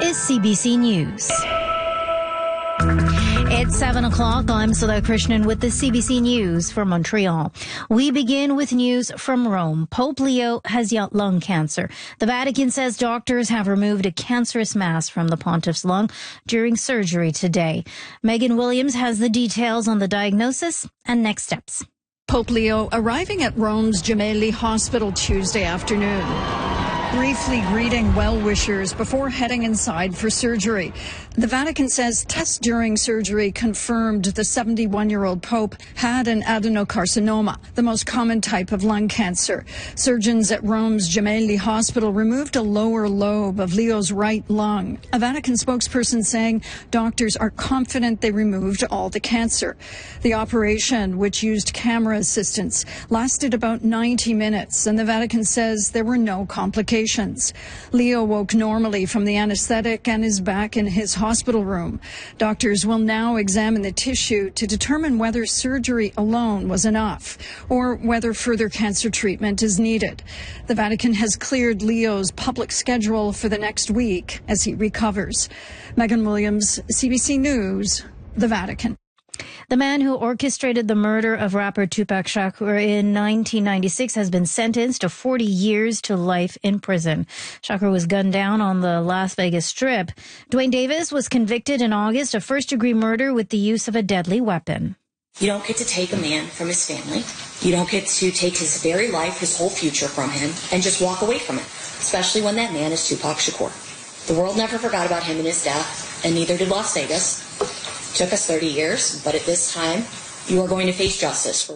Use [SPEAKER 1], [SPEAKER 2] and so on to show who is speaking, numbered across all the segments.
[SPEAKER 1] is CBC News. It's 7 o'clock. I'm Sudha Krishnan with the CBC News for Montreal. We begin with news from Rome. Pope Leo has lung cancer. The Vatican says doctors have removed a cancerous mass from the pontiff's lung during surgery today. Megan Williams has the details on the diagnosis and next steps.
[SPEAKER 2] Pope Leo arriving at Rome's Gemelli Hospital Tuesday afternoon, briefly greeting well-wishers before heading inside for surgery. The Vatican says tests during surgery confirmed the 71-year-old Pope had an adenocarcinoma, the most common type of lung cancer. Surgeons at Rome's Gemelli Hospital removed a lower lobe of Leo's right lung. A Vatican spokesperson saying doctors are confident they removed all the cancer. The operation, which used camera assistance, lasted about 90 minutes, and the Vatican says there were no complications. Leo woke normally from the anesthetic and is back in his hospital room. Doctors will now examine the tissue to determine whether surgery alone was enough or whether further cancer treatment is needed. The Vatican has cleared Leo's public schedule for the next week as he recovers. Megan Williams, CBC News, the Vatican.
[SPEAKER 1] The man who orchestrated the murder of rapper Tupac Shakur in 1996 has been sentenced to 40 years to life in prison. Shakur was gunned down on the Las Vegas Strip. Dwayne Davis was convicted in August of first-degree murder with the use of a deadly weapon.
[SPEAKER 3] You don't get to take a man from his family. You don't get to take his very life, his whole future from him, and just walk away from it, especially when that man is Tupac Shakur. The world never forgot about him and his death, and neither did Las Vegas. Took us 30 years, but at this time, you are going to face justice.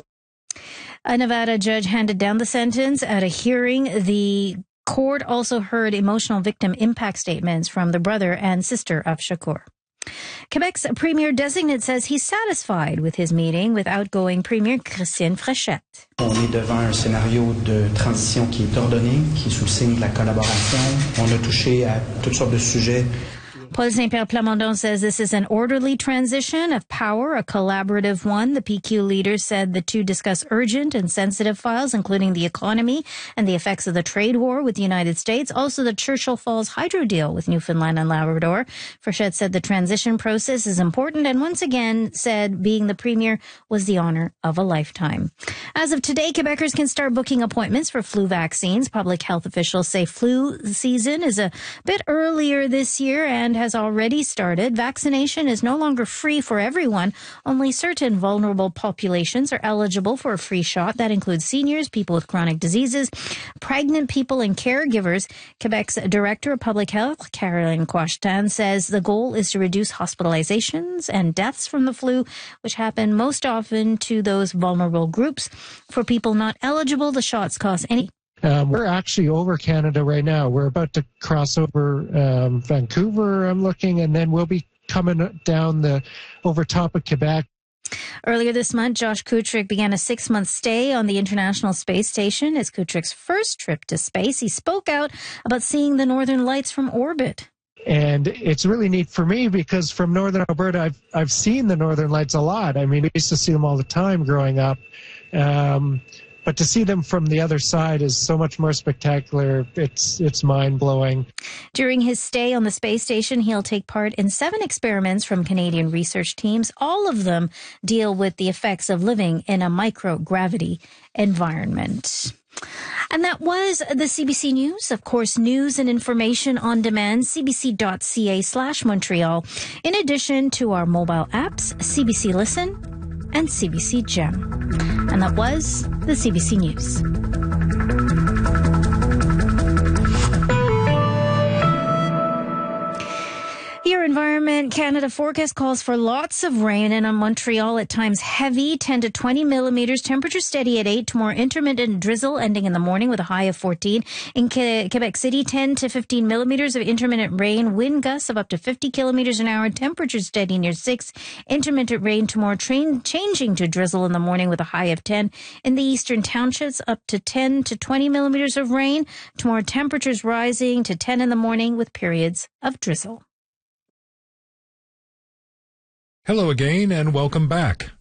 [SPEAKER 1] A Nevada judge handed down the sentence at a hearing. The court also heard emotional victim impact statements from the brother and sister of Shakur. Quebec's premier designate says he's satisfied with his meeting with outgoing Premier Christine Fréchette.
[SPEAKER 4] On est devant un scénario de transition qui est ordonné, qui est sous le signe de la collaboration. On a touché à toutes sortes de sujets.
[SPEAKER 1] Paul Saint-Pierre Plamondon says this is an orderly transition of power, a collaborative one. The PQ leader said the two discuss urgent and sensitive files, including the economy and the effects of the trade war with the United States, also the Churchill Falls hydro deal with Newfoundland and Labrador. Frechette said the transition process is important and once again said being the premier was the honor of a lifetime. As of today, Quebecers can start booking appointments for flu vaccines. Public health officials say flu season is a bit earlier this year and has already started. Vaccination is no longer free for everyone. Only certain vulnerable populations are eligible for a free shot. That includes seniors, people with chronic diseases, pregnant people, and caregivers. Quebec's Director of Public Health, Caroline Quashtan, says the goal is to reduce hospitalizations and deaths from the flu, which happen most often to those vulnerable groups. For people not eligible, the shots cost any.
[SPEAKER 5] We're actually over Canada right now. We're about to cross over Vancouver, I'm looking, and then we'll be coming down over top of Quebec.
[SPEAKER 1] Earlier this month, Josh Kutrick began a 6-month stay on the International Space Station. It's Kutrick's first trip to space. He spoke out about seeing the Northern Lights from orbit.
[SPEAKER 5] And it's really neat for me because from Northern Alberta, I've seen the Northern Lights a lot. I mean, I used to see them all the time growing up. But to see them from the other side is so much more spectacular. It's mind-blowing.
[SPEAKER 1] During his stay on the space station, he'll take part in 7 experiments from Canadian research teams. All of them deal with the effects of living in a microgravity environment. And that was the CBC News. Of course, news and information on demand, cbc.ca/Montreal. In addition to our mobile apps, CBC Listen and CBC Gem. And that was the CBC News. Your Environment Canada forecast calls for lots of rain, and on Montreal at times heavy, 10 to 20 millimeters. Temperature steady at 8 to more intermittent drizzle ending in the morning with a high of 14. In Quebec City, 10 to 15 millimeters of intermittent rain, wind gusts of up to 50 kilometers an hour. Temperature steady near 6. Intermittent rain to more changing to drizzle in the morning with a high of 10. In the eastern townships, up to 10 to 20 millimeters of rain. To more temperatures rising to 10 in the morning with periods of drizzle.
[SPEAKER 6] Hello again and welcome back.